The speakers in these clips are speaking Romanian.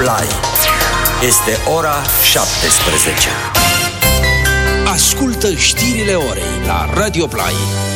Play. Este ora 17. Ascultă știrile orei la Radio Play.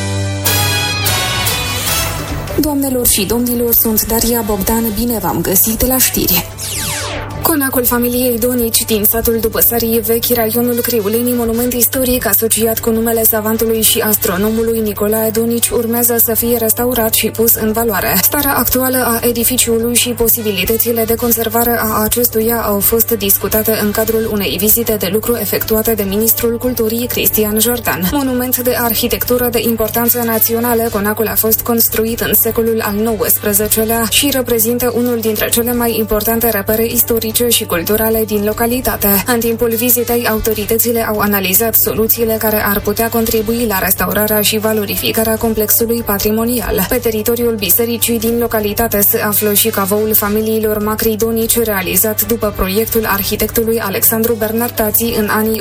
Doamnelor și domnilor, sunt Daria Bogdan, bine v-am găsit la știri. Conacul familiei Donici din satul Dupăsării Vechi, raionul Criuleni, monument istoric asociat cu numele savantului și astronomului Nicolae Donici, urmează să fie restaurat și pus în valoare. Starea actuală a edificiului și posibilitățile de conservare a acestuia au fost discutate în cadrul unei vizite de lucru efectuate de ministrul culturii Cristian Jordan. Monument de arhitectură de importanță națională, conacul a fost construit în secolul al XIX-lea și reprezintă unul dintre cele mai importante repere istorice și culturale din localitate. În timpul vizitei, autoritățile au analizat soluțiile care ar putea contribui la restaurarea și valorificarea complexului patrimonial. Pe teritoriul bisericii din localitate se află și cavoul familiilor Macri Donici, realizat după proiectul arhitectului Alexandru Bernardați în anii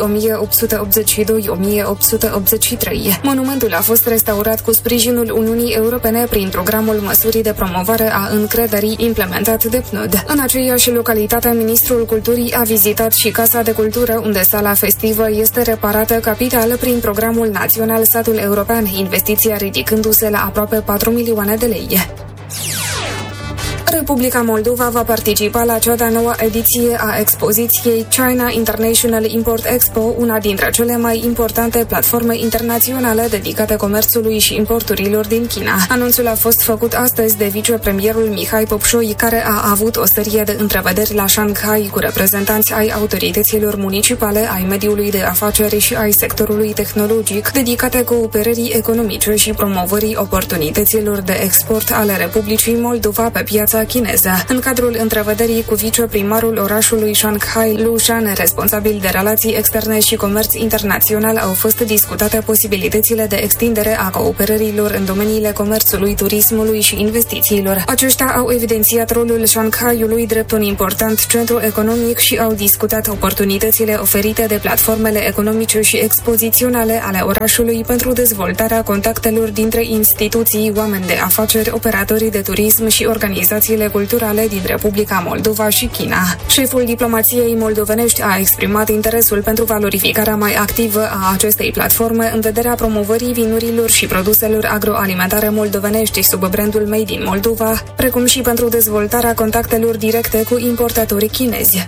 1882-1883. Monumentul a fost restaurat cu sprijinul Uniunii Europene prin programul Măsurii de promovare a încrederii implementat de PNUD. În aceeași localitate, Ministrul Culturii a vizitat și Casa de Cultură, unde sala festivă este reparată capital prin programul național Satul European, investiția ridicându-se la aproape 4 milioane de lei. Republica Moldova va participa la cea de-a noua ediție a expoziției China International Import Expo, una dintre cele mai importante platforme internaționale dedicate comerțului și importurilor din China. Anunțul a fost făcut astăzi de vicepremierul Mihai Popșoi, care a avut o serie de întrevederi la Shanghai cu reprezentanți ai autorităților municipale, ai mediului de afaceri și ai sectorului tehnologic, dedicate cooperării economice și promovării oportunităților de export ale Republicii Moldova pe piața chineză. În cadrul întrevederii cu viceprimarul orașului Shanghai, Lu Shan, responsabil de relații externe și comerț internațional, au fost discutate posibilitățile de extindere a cooperărilor în domeniile comerțului, turismului și investițiilor. Aceștia au evidențiat rolul Shanghaiului drept un important centru economic și au discutat oportunitățile oferite de platformele economice și expoziționale ale orașului pentru dezvoltarea contactelor dintre instituții, oameni de afaceri, operatorii de turism și organizațiile culturale din Republica Moldova și China. Șeful diplomației moldovenești a exprimat interesul pentru valorificarea mai activă a acestei platforme în vederea promovării vinurilor și produselor agroalimentare moldovenești sub brandul Made in Moldova, precum și pentru dezvoltarea contactelor directe cu importatorii chinezi.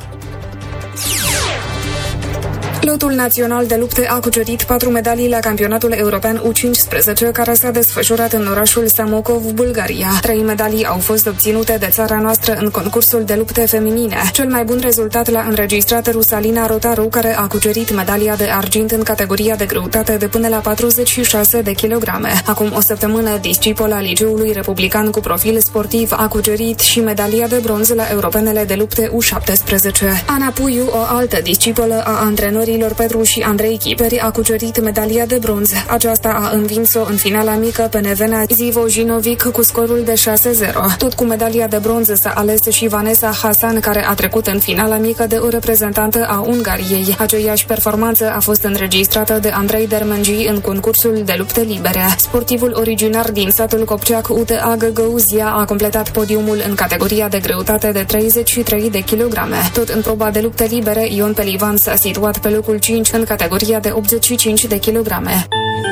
Lotul național de lupte a cucerit 4 medalii la campionatul european U15, care s-a desfășurat în orașul Samokov, Bulgaria. 3 medalii au fost obținute de țara noastră în concursul de lupte feminine. Cel mai bun rezultat l-a înregistrat Rusalina Rotaru, care a cucerit medalia de argint în categoria de greutate de până la 46 de kilograme. Acum o săptămână, discipola Liceului Republican cu profil sportiv a cucerit și medalia de bronz la europenele de lupte U17. Ana Puiu, o altă discipolă a antrenorilor Petru și Andrei Chiperi, a cucerit medalia de bronz. Aceasta a învins-o în finala mică pe nevena Zivojinovic cu scorul de 6-0. Tot cu medalia de bronz s-a ales și Vanessa Hasan, care a trecut în finala mică de o reprezentantă a Ungariei. Aceeași performanță a fost înregistrată de Andrei Dermengi în concursul de lupte libere. Sportivul originar din satul Copceac, UTA Găgăuzia, a completat podiumul în categoria de greutate de 33 de kilograme. Tot în proba de lupte libere, Ion Pelivan s-a situat pe locul 5 în categoria de 85 de kilograme.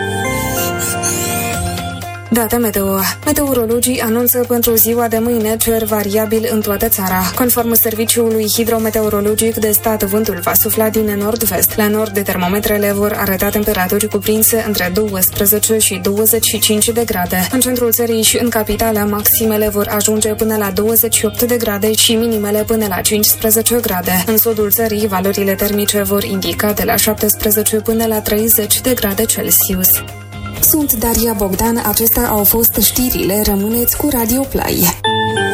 Date meteo. Meteorologii anunță pentru ziua de mâine cer variabil în toată țara. Conform Serviciului Hidrometeorologic de Stat, vântul va sufla din nord-vest. La nord, termometrele vor arăta temperaturi cuprinse între 12 și 25 de grade. În centrul țării și în capitală, maximele vor ajunge până la 28 de grade și minimele până la 15 grade. În sudul țării, valorile termice vor indica de la 17 până la 30 de grade Celsius. Sunt Daria Bogdan, acestea au fost știrile, rămâneți cu Radio Play.